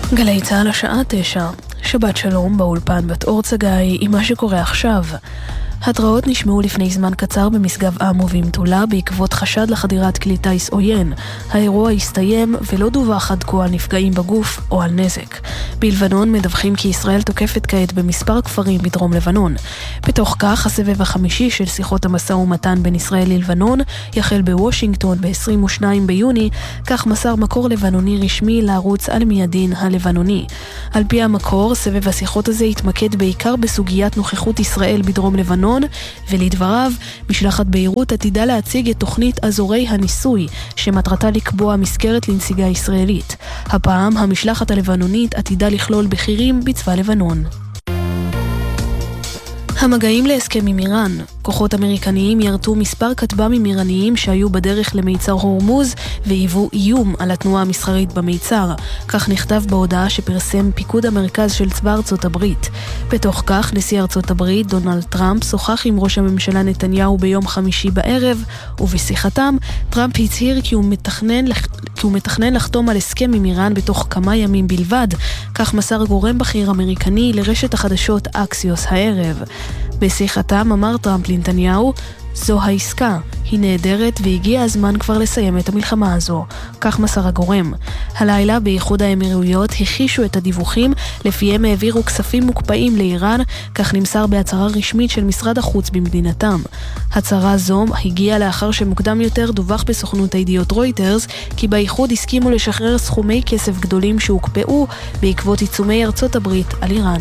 גלי צהל השעה 9, שבת שלום באולפן בת אור צגאי עם מה שקורה עכשיו. התראות נשמעו לפני זמן קצר במשגב עם ובמטולה בעקבות חשד לחדירת כלי טיס עוין. האירוע הסתיים ולא דווח עד כה על נפגעים בגוף או על נזק. בלבנון מדווחים כי ישראל תוקפת כעת במספר כפרים בדרום לבנון. בתוך כך הסבב החמישי של שיחות המשא ומתן בין ישראל ללבנון יחל בוושינגטון ב-22 ביוני, כך מסר מקור לבנוני רשמי לערוץ אל-מיאדין הלבנוני. על פי המקור, סבב השיחות הזה יתמקד בעיקר בסוגיית נוכחות ישראל בדרום לבנון, ולדבריו, משלחת ביירות עתידה להציג את תוכנית אזורי הניסוי, שמטרתה לקבוע מסגרת לנסיגה ישראלית. הפעם המשלחת הלבנונית עתידה לכלול בכירים בצבא לבנון. המגעים להסכם עם איראן. כוחות אמריקניים ירתו מספר כטב"מים איראניים שהיו בדרך למיצר הורמוז והיוו איום על התנועה המסחרית במיצר. כך נכתב בהודעה שפרסם פיקוד המרכז של צבא ארצות הברית. בתוך כך, נשיא ארצות הברית דונלד טראמפ שוחח עם ראש הממשלה נתניהו ביום חמישי בערב, ובשיחתם טראמפ הצהיר כי הוא מתכנן לחתום על הסכם עם איראן בתוך כמה ימים בלבד. כך מסר גורם בכיר אמריקני לרשת החדשות אקסיוס הערב. בשיחתם אמר טראמפ לנתניהו, זו העסקה, היא נהדרת והגיע הזמן כבר לסיים את המלחמה הזו. כך מסר הגורם. הלילה באיחוד האמירויות הכישו את הדיווחים לפיהם העבירו כספים מוקפאים לאיראן, כך נמסר בהצהרה רשמית של משרד החוץ במדינתם. הצהרה זו הגיעה לאחר שמוקדם יותר דווח בסוכנות הידיעות רויטרס כי באיחוד הסכימו לשחרר סכומי כסף גדולים שהוקפאו בעקבות עיצומי ארצות הברית על איראן.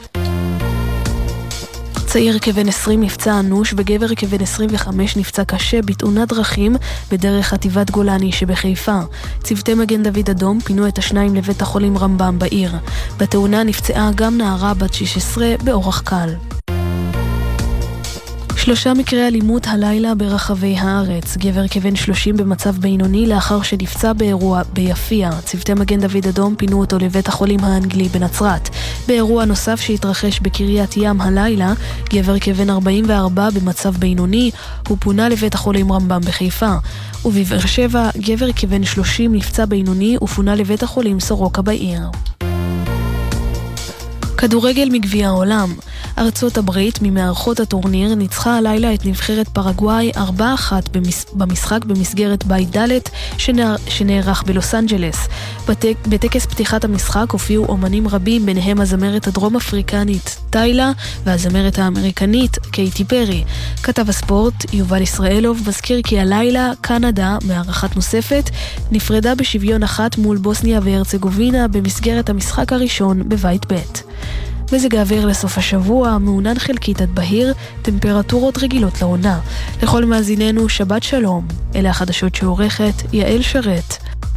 צעיר כבן 20 נפצע אנוש וגבר כבן 25 נפצע קשה בתאונת דרכים בדרך חטיבת גולני שבחיפה. צוותי מגן דוד אדום פינו את השניים לבית החולים רמב"ם בעיר. בתאונה נפצעה גם נערה בת 16 באורח קל. 3 מקרי אלימות הלילה ברחבי הארץ. גבר כבן 30 במצב בינוני לאחר שנפצע באירוע ביפיע. צוותי מגן דוד אדום פינו אותו לבית החולים האנגלי בנצרת. באירוע נוסף שהתרחש בקריית ים הלילה, גבר כבן 44 במצב בינוני, הוא פונה לבית החולים רמב"ם בחיפה. ובבאר שבע, גבר כבן 30 נפצע בינוני ופונה לבית החולים סורוקה בעיר. כדורגל מגביע העולם. ארצות הברית ממארחות הטורניר ניצחה הלילה את נבחרת פרגוואי 4-1 במשחק במסגרת בית ד' שנערך בלוס אנג'לס. בטקס פתיחת המשחק הופיעו אומנים רבים, ביניהם הזמרת הדרום אפריקנית טיילה והזמרת האמריקנית קייטי פרי. כתב הספורט יובל ישראלוב מזכיר כי הלילה קנדה, מארחת נוספת, נפרדה בשוויון 1 מול בוסניה והרצגובינה במסגרת המשחק הראשון בבית ב'. מזג האוויר לסוף השבוע, מעונן חלקית עד בהיר, טמפרטורות רגילות לעונה. לכל מאזיננו שבת שלום. אלה החדשות שעורכת יעל שרת.